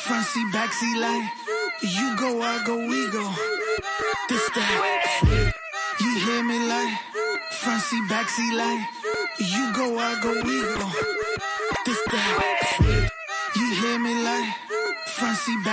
Front seat, back seat like you go, I go, we go. This that. You hear me like front seat, back seat like you go, I go, we go. This that. You hear me like front seat, back